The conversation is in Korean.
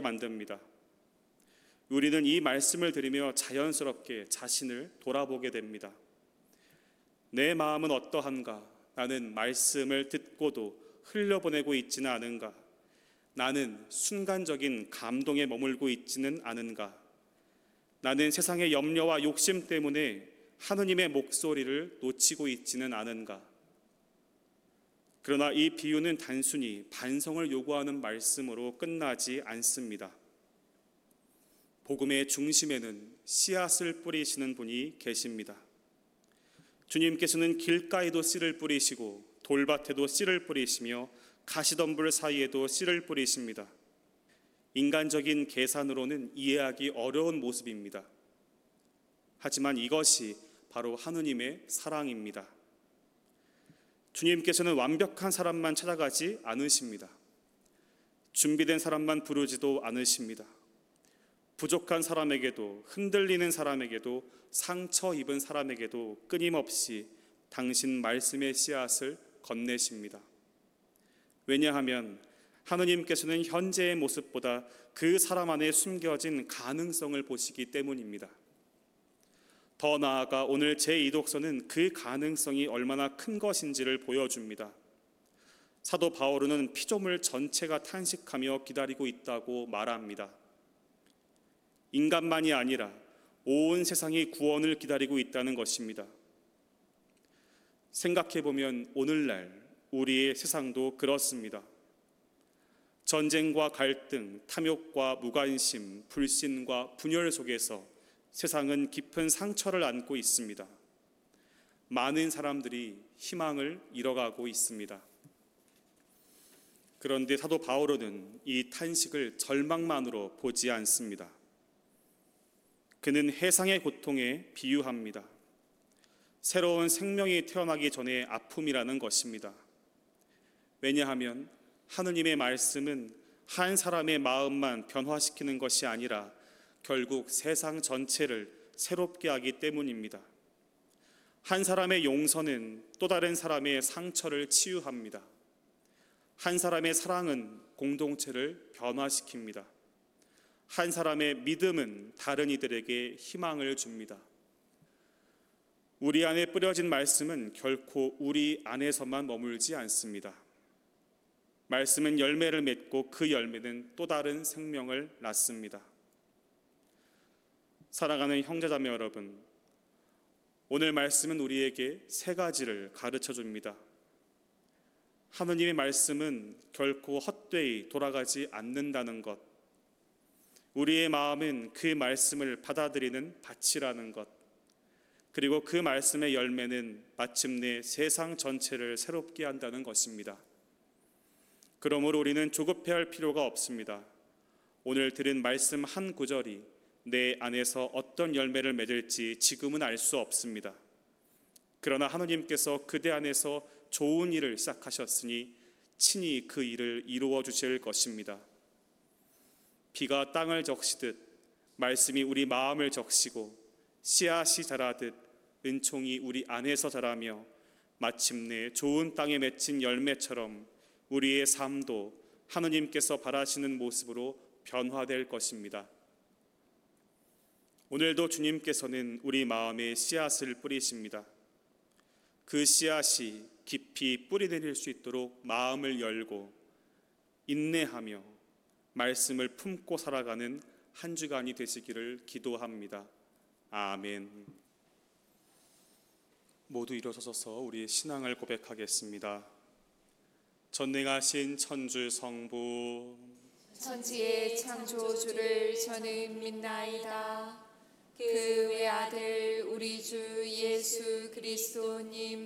만듭니다. 우리는 이 말씀을 들으며 자연스럽게 자신을 돌아보게 됩니다. 내 마음은 어떠한가? 나는 말씀을 듣고도 흘려보내고 있지는 않은가? 나는 순간적인 감동에 머물고 있지는 않은가? 나는 세상의 염려와 욕심 때문에 하느님의 목소리를 놓치고 있지는 않은가? 그러나 이 비유는 단순히 반성을 요구하는 말씀으로 끝나지 않습니다. 복음의 중심에는 씨앗을 뿌리시는 분이 계십니다. 주님께서는 길가에도 씨를 뿌리시고 돌밭에도 씨를 뿌리시며 가시덤불 사이에도 씨를 뿌리십니다. 인간적인 계산으로는 이해하기 어려운 모습입니다. 하지만 이것이 바로 하느님의 사랑입니다. 주님께서는 완벽한 사람만 찾아가지 않으십니다. 준비된 사람만 부르지도 않으십니다. 부족한 사람에게도, 흔들리는 사람에게도, 상처 입은 사람에게도 끊임없이 당신 말씀의 씨앗을 건네십니다. 왜냐하면 하느님께서는 현재의 모습보다 그 사람 안에 숨겨진 가능성을 보시기 때문입니다. 더 나아가 오늘 제2독서는 그 가능성이 얼마나 큰 것인지를 보여줍니다. 사도 바오로는 피조물 전체가 탄식하며 기다리고 있다고 말합니다. 인간만이 아니라 온 세상이 구원을 기다리고 있다는 것입니다. 생각해보면 오늘날 우리의 세상도 그렇습니다. 전쟁과 갈등, 탐욕과 무관심, 불신과 분열 속에서 세상은 깊은 상처를 안고 있습니다. 많은 사람들이 희망을 잃어가고 있습니다. 그런데 사도 바오로는 이 탄식을 절망만으로 보지 않습니다. 그는 해상의 고통에 비유합니다. 새로운 생명이 태어나기 전의 아픔이라는 것입니다. 왜냐하면 하느님의 말씀은 한 사람의 마음만 변화시키는 것이 아니라 결국 세상 전체를 새롭게 하기 때문입니다. 한 사람의 용서는 또 다른 사람의 상처를 치유합니다. 한 사람의 사랑은 공동체를 변화시킵니다. 한 사람의 믿음은 다른 이들에게 희망을 줍니다. 우리 안에 뿌려진 말씀은 결코 우리 안에서만 머물지 않습니다. 말씀은 열매를 맺고 그 열매는 또 다른 생명을 낳습니다. 사랑하는 형제자매 여러분, 오늘 말씀은 우리에게 세 가지를 가르쳐 줍니다. 하느님의 말씀은 결코 헛되이 돌아가지 않는다는 것, 우리의 마음은 그 말씀을 받아들이는 밭이라는 것, 그리고 그 말씀의 열매는 마침내 세상 전체를 새롭게 한다는 것입니다. 그러므로 우리는 조급해할 필요가 없습니다. 오늘 들은 말씀 한 구절이 내 안에서 어떤 열매를 맺을지 지금은 알 수 없습니다. 그러나 하느님께서 그대 안에서 좋은 일을 시작하셨으니 친히 그 일을 이루어 주실 것입니다. 비가 땅을 적시듯 말씀이 우리 마음을 적시고 씨앗이 자라듯 은총이 우리 안에서 자라며 마침내 좋은 땅에 맺힌 열매처럼 우리의 삶도 하느님께서 바라시는 모습으로 변화될 것입니다. 오늘도 주님께서는 우리 마음에 씨앗을 뿌리십니다. 그 씨앗이 깊이 뿌리 내릴 수 있도록 마음을 열고 인내하며 말씀을 품고 살아가는 한 주간이 되시기를 기도합니다. 아멘. 모두 일어서서 우리의 신앙을 고백하겠습니다. 전능하신 천주 성부 천지의 창조주를 저는 믿나이다. 그 외아들 우리 주 예수 그리스도님